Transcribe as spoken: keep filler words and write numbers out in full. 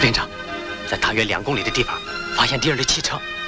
连长，在大约两公里的地方发现敌人的汽车，